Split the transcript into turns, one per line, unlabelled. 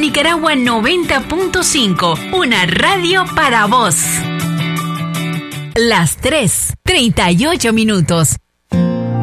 Nicaragua 90.5, una radio para vos. Las 3:38.